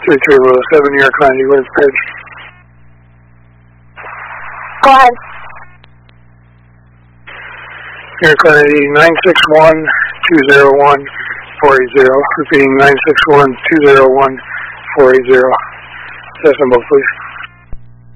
3307, New York Line, you were prepared. Go ahead. New York Line ID 961-201-480. Repeating 961-201-480. Test symbol, please.